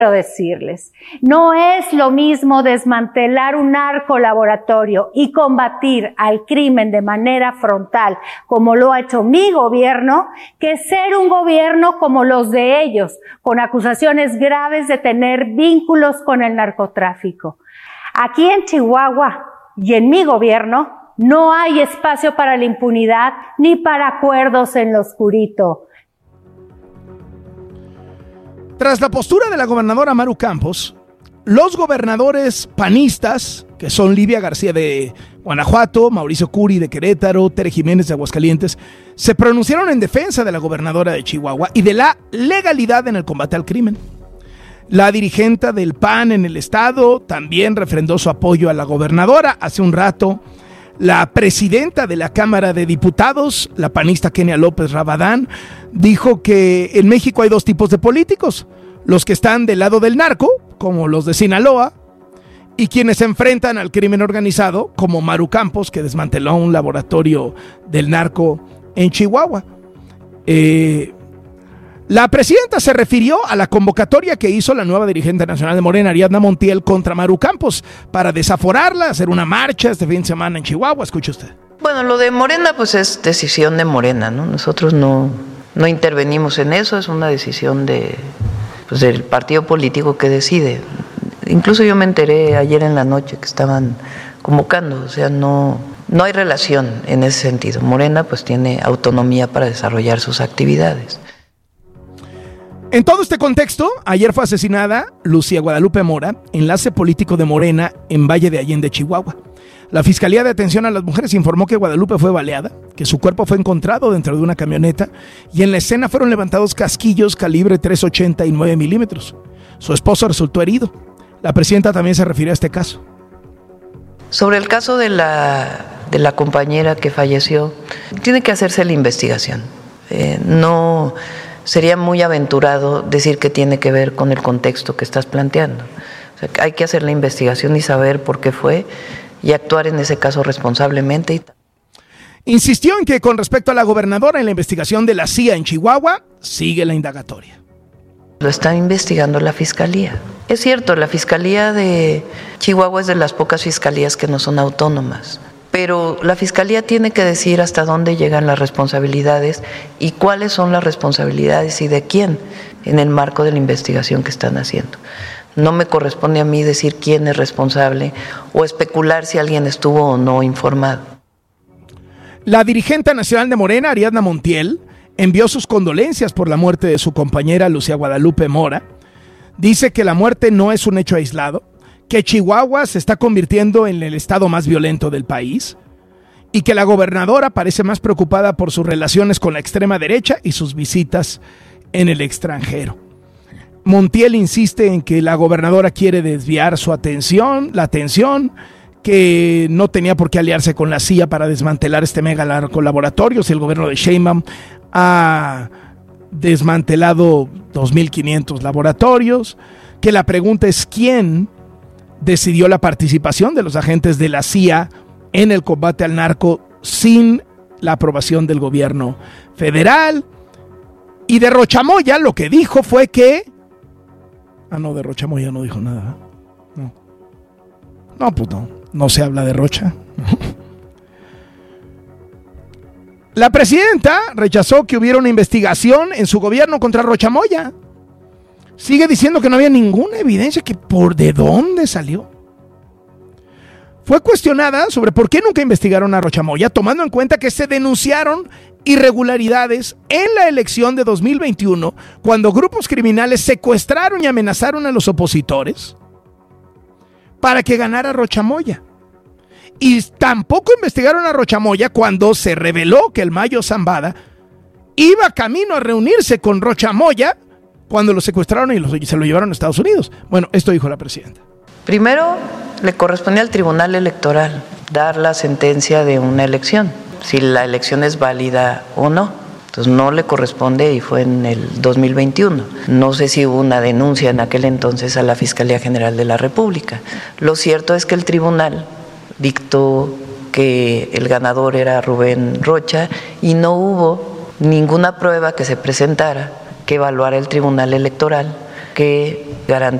decirles, no es lo mismo desmantelar un narcolaboratorio y combatir al crimen de manera frontal, como lo ha hecho mi gobierno, que ser un gobierno como los de ellos, con acusaciones graves de tener vínculos con el narcotráfico. Aquí en Chihuahua y en mi gobierno no hay espacio para la impunidad ni para acuerdos en lo oscurito. Tras la postura de la gobernadora Maru Campos, los gobernadores panistas, que son Livia García de Guanajuato, Mauricio Curi de Querétaro, Tere Jiménez de Aguascalientes, se pronunciaron en defensa de la gobernadora de Chihuahua y de la legalidad en el combate al crimen. La dirigente del PAN en el estado también refrendó su apoyo a la gobernadora. Hace un rato, la presidenta de la Cámara de Diputados, la panista Kenia López Rabadán, dijo que en México hay dos tipos de políticos: los que están del lado del narco, como los de Sinaloa, y quienes se enfrentan al crimen organizado, como Maru Campos, que desmanteló un laboratorio del narco en Chihuahua. La presidenta se refirió a la convocatoria que hizo la nueva dirigente nacional de Morena, Ariadna Montiel, contra Maru Campos, para desaforarla, hacer una marcha este fin de semana en Chihuahua. Escuche usted. Bueno, lo de Morena pues es decisión de Morena, ¿no? Nosotros no intervenimos en eso, es una decisión del partido político que decide. Incluso yo me enteré ayer en la noche que estaban convocando, o sea, no hay relación en ese sentido. Morena pues tiene autonomía para desarrollar sus actividades. En todo este contexto, ayer fue asesinada Lucía Guadalupe Mora, enlace político de Morena en Valle de Allende, Chihuahua. La Fiscalía de Atención a las Mujeres informó que Guadalupe fue baleada, que su cuerpo fue encontrado dentro de una camioneta y en la escena fueron levantados casquillos calibre .380 y 9 milímetros. Su esposo resultó herido. La presidenta también se refirió a este caso. Sobre el caso de la compañera que falleció, tiene que hacerse la investigación. No sería muy aventurado decir que tiene que ver con el contexto que estás planteando. O sea, hay que hacer la investigación y saber por qué fue y actuar en ese caso responsablemente. Insistió en que con respecto a la gobernadora en la investigación de la CIA en Chihuahua, sigue la indagatoria. Lo está investigando la Fiscalía. Es cierto, la Fiscalía de Chihuahua es de las pocas fiscalías que no son autónomas. Pero la Fiscalía tiene que decir hasta dónde llegan las responsabilidades y cuáles son las responsabilidades y de quién en el marco de la investigación que están haciendo. No me corresponde a mí decir quién es responsable o especular si alguien estuvo o no informado. La dirigente nacional de Morena, Ariadna Montiel, envió sus condolencias por la muerte de su compañera Lucía Guadalupe Mora. Dice que la muerte no es un hecho aislado, que Chihuahua se está convirtiendo en el estado más violento del país y que la gobernadora parece más preocupada por sus relaciones con la extrema derecha y sus visitas en el extranjero. Montiel insiste en que la gobernadora quiere desviar la atención, que no tenía por qué aliarse con la CIA para desmantelar este mega narcolaboratorio si el gobierno de Sheinbaum ha desmantelado 2.500 laboratorios, que la pregunta es quién decidió la participación de los agentes de la CIA en el combate al narco sin la aprobación del gobierno federal. Y de Rochamoya lo que dijo fue que... de Rochamoya no dijo nada. No se habla de Rocha. La presidenta rechazó que hubiera una investigación en su gobierno contra Rochamoya. Sigue diciendo que no había ninguna evidencia, que por de dónde salió. Fue cuestionada sobre por qué nunca investigaron a Rochamoya, tomando en cuenta que se denunciaron irregularidades en la elección de 2021, cuando grupos criminales secuestraron y amenazaron a los opositores para que ganara Rochamoya. Y tampoco investigaron a Rochamoya cuando se reveló que el Mayo Zambada iba camino a reunirse con Rochamoya cuando lo secuestraron y se lo llevaron a Estados Unidos. Bueno, esto dijo la presidenta. Primero, le corresponde al Tribunal Electoral dar la sentencia de una elección, si la elección es válida o no. Entonces no le corresponde y fue en el 2021. No sé si hubo una denuncia en aquel entonces a la Fiscalía General de la República. Lo cierto es que el tribunal dictó que el ganador era Rubén Rocha y no hubo ninguna prueba que se presentara que evaluara el Tribunal Electoral que garantice